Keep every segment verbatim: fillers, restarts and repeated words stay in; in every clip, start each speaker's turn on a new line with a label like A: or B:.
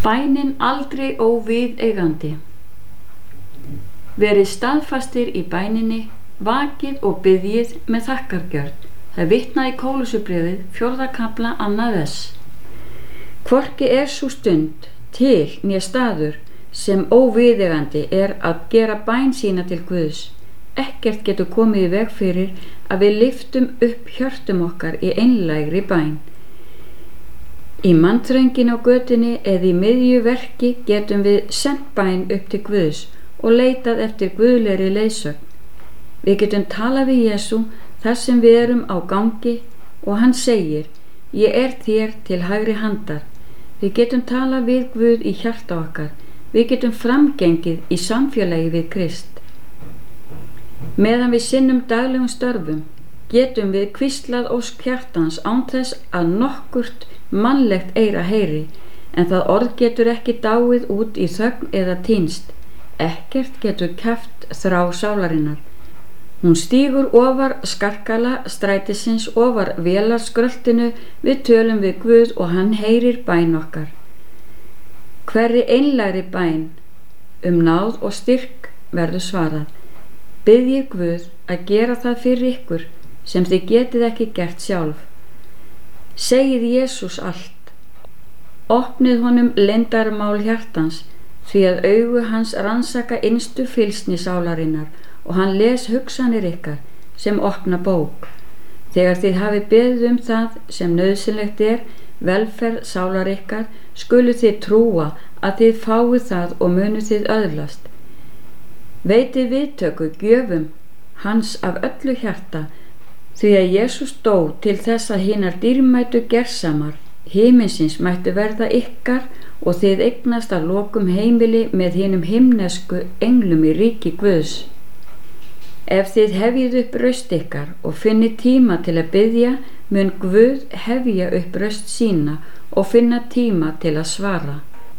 A: Bænin aldrei óviðeigandi. Verið staðfastir í bæninni, vakið og biðjið með þakkargjörð. Það vitnaði í Kólussubréfið, fjórða kafla, annað vers. Hvorki er sú stund til né staður sem óviðeigandi er að gera bæn sína til Guðs. Ekkert getur komið í veg fyrir að við lyftum upp hjörtum okkar í einlægri bæn. Í mannþröngin á götunni eða í miðju verki getum við sent bæn upp til Guðs og leitað eftir guðlegri leiðsögn. Við getum talað við Jesú þar sem við erum á gangi og hann segir: Ég er þér til hægri handar. Við getum talað við Guð í hjarta okkar. Við getum framgengið í samfélagi við Krist. Meðan við sinnum daglegum störfum getum við hvíslað ósk hjartans án þess að nokkurt mannlegt eyra heyri, en það orð getur ekki dáið út í þögn eða týnst. Ekkert getur kæft þrá sálarinnar. Hún stígur ofar skarkala strætisins, ofar vélarskröltinu, við tölum við Guð og hann heyrir bæn okkar. Hverri einlægri bæn um náð og styrk verður svarað. Biðjið Guð að gera það fyrir ykkur sem þið getið ekki gert sjálf. Segið Jesús allt. Opnið honum leyndarmál hjartans, því að augu hans rannsaka innstu fylsni sálarinnar og hann les hugsanir ykkar sem opna bók. Þegar þið hafið beðið um það sem nauðsynlegt er, velferð sálar ykkar, skulu þið trúa að þið fáið það og munið þið öðlast. Veitið viðtöku gjöfum hans af öllu hjarta, því að Jesús dó til þess að hinar dýrmætu gersamar himinsins mættu verða ykkar og þið eignast að lokum heimili með hinum himnesku englum í ríki Guðs. Ef þið hefjið upp raust ykkar og finnið tíma til að biðja, mun Guð hefja upp raust sína og finna tíma til að svara.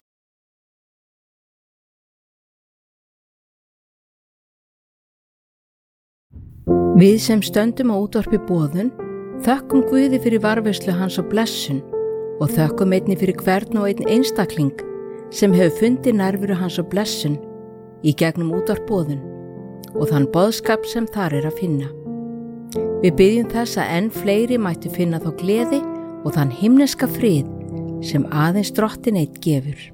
B: Við sem stöndum á útvarpi boðun þökkum Guði fyrir varðveislu hans og blessun og þökkum einnig fyrir hvern og einn einstakling sem hefur fundið nærveru hans og blessun í gegnum útvarp boðun og þann boðskap sem þar er að finna. Við biðjum þess að enn fleiri mættu finna þá gleði og þann himneska frið sem aðeins Drottinn einn gefur.